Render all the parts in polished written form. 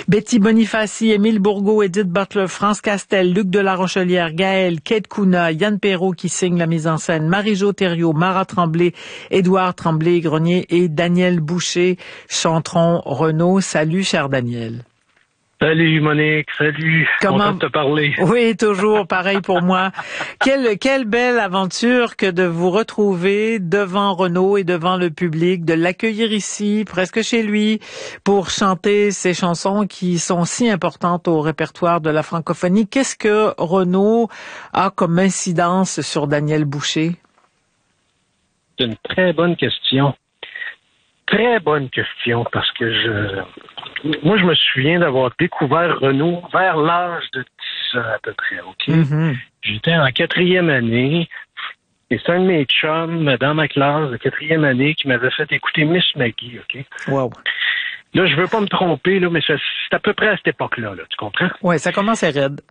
Betty Bonifaci, Émile Bourgault, Edith Butler, France Castel, Luc de la Rochelière, Gaël, Kate Kuna, Yann Perrault qui signe la mise en scène, Marie-Jo Thériault, Mara Tremblay, Édouard Tremblay-Grenier et Daniel Boucher chanteront Renaud. Salut, cher Daniel. Salut Monique, salut. Content de te parler. Oui, toujours, pareil pour moi. Quelle belle aventure que de vous retrouver devant Renaud et devant le public, de l'accueillir ici, presque chez lui, pour chanter ces chansons qui sont si importantes au répertoire de la francophonie. Qu'est-ce que Renaud a comme incidence sur Daniel Boucher? C'est une très bonne question. Très bonne question, parce que moi, je me souviens d'avoir découvert Renaud vers l'âge de 10 ans à peu près, OK? Mm-hmm. J'étais en 4e année, et c'est un de mes chums dans ma classe de 4e année qui m'avait fait écouter Miss Maggie, OK? Wow. Là, je veux pas me tromper, là, mais c'est à peu près à cette époque-là, là, tu comprends? Oui, ça commence à raide.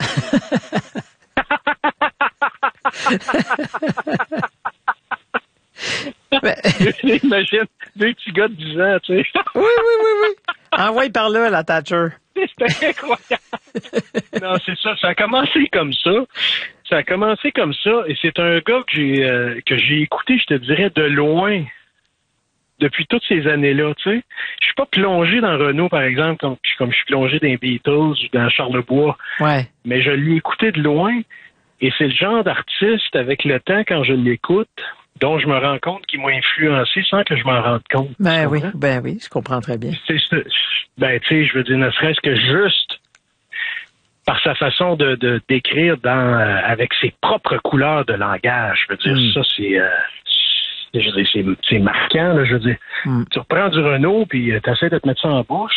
Imagine, deux petits gars de 10 ans, tu sais. Oui. Envoie par là, la Thatcher. C'était incroyable. Non, c'est ça. Ça a commencé comme ça. Et c'est un gars que j'ai écouté, je te dirais, de loin. Depuis toutes ces années-là, tu sais. Je suis pas plongé dans Renaud, par exemple, comme je suis plongé dans les Beatles ou dans Charlebois. Ouais. Mais je l'ai écouté de loin. Et c'est le genre d'artiste, avec le temps, quand je l'écoute, dont je me rends compte qu'il m'a influencé sans que je m'en rende compte. Ben oui, je comprends très bien. Tu sais, je veux dire, ne serait-ce que juste par sa façon de d'écrire avec ses propres couleurs de langage. Je veux dire, ça, c'est marquant, là, je veux dire. Tu reprends du Renaud, puis tu essaies de te mettre ça en bouche.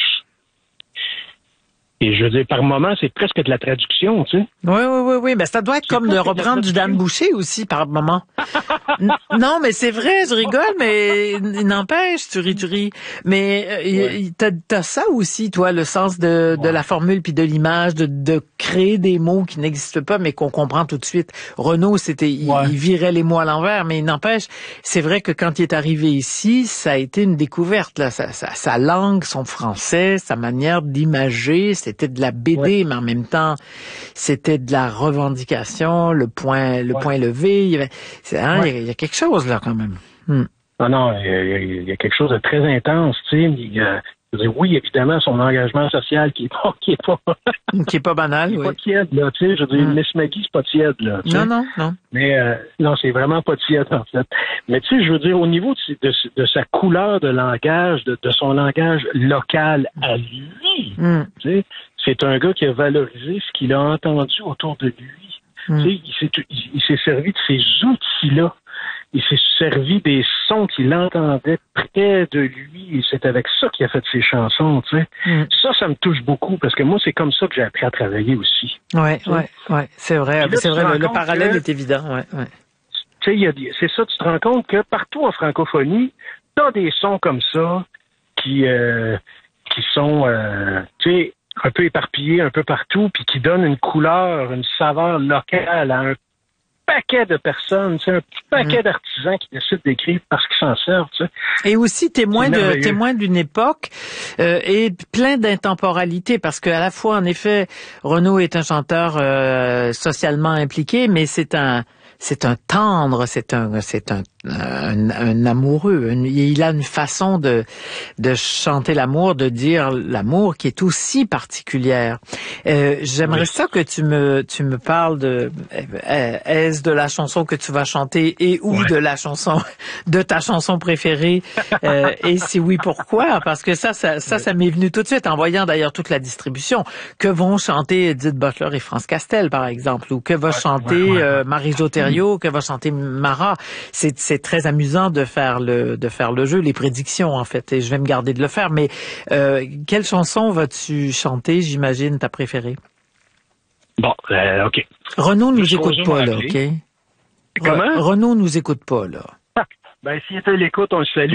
Et je veux dire, par moment, c'est presque de la traduction, tu sais. Oui. Ben, ça doit être comme de reprendre du Dan Boucher aussi, par moment. Non, mais c'est vrai, je rigole, mais n'empêche, tu ris. Mais t'as ça aussi, toi, le sens de la formule puis de l'image, de créer des mots qui n'existent pas, mais qu'on comprend tout de suite. Renaud, il virait les mots à l'envers, mais n'empêche, c'est vrai que quand il est arrivé ici, ça a été une découverte, là. Sa langue, son français, sa manière d'imager, c'était de la BD, mais en même temps, c'était de la revendication, le point levé. Il y a quelque chose là quand même. Non, il y a quelque chose de très intense, tu sais. Oui, évidemment, son engagement social qui est pas banal, pas tiède, là, tu sais. Je veux dire, Miss Maggie, c'est pas tiède, là. Non. Mais non, c'est vraiment pas tiède, en fait. Mais tu sais, je veux dire, au niveau de sa couleur de langage, de son langage local à lui, tu sais, c'est un gars qui a valorisé ce qu'il a entendu autour de lui. Tu sais, il s'est servi de ces outils-là. Il s'est servi des sons qu'il entendait près de lui. Et c'est avec ça qu'il a fait ses chansons, tu sais. Ça me touche beaucoup parce que moi, c'est comme ça que j'ai appris à travailler aussi. Ouais. C'est vrai. C'est vrai. Le parallèle est évident. Ouais. Tu sais, c'est ça. Tu te rends compte que partout en francophonie, t'as des sons comme ça qui sont, tu sais, un peu éparpillés un peu partout, puis qui donnent une couleur, une saveur locale à un paquet de personnes, tu sais, un petit paquet d'artisans qui décident d'écrire parce qu'ils s'en servent, tu sais. Et aussi témoin d'une époque et plein d'intemporalité, parce qu'à la fois, en effet, Renaud est un chanteur socialement impliqué, mais c'est un tendre, c'est un amoureux. Il a une façon de chanter l'amour, de dire l'amour qui est aussi particulière. J'aimerais ça que tu me parles est-ce de la chanson que tu vas chanter et ou de ta chanson préférée et si oui, pourquoi? Parce que ça m'est venu tout de suite en voyant d'ailleurs toute la distribution. Que vont chanter Edith Butler et France Castel, par exemple, ou que va chanter Marie-Jo Thériault, que va chanter Mara. C'est très amusant de faire le jeu, les prédictions en fait, et je vais me garder de le faire. Mais quelle chanson vas-tu chanter, j'imagine, ta préférée? Bon, OK. Renaud nous écoute pas, là, OK? Comment? Renaud nous écoute pas, là. Ben, s'il était à l'écoute, on le salue.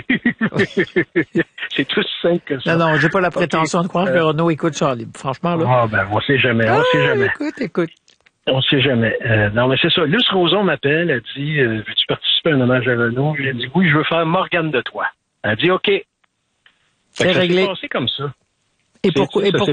C'est tout simple que ça. Non, j'ai pas la prétention de croire que Renaud écoute Charlie. Franchement, là. Ah, ben, on sait jamais. Écoute. On sait jamais. Non, mais c'est ça. Luce Roson m'appelle, elle dit, veux-tu participer à un hommage à Renaud? J'ai dit, oui, je veux faire Morgane de toi. Elle dit, OK. C'est réglé. Ça s'est passé comme ça. Et pourquoi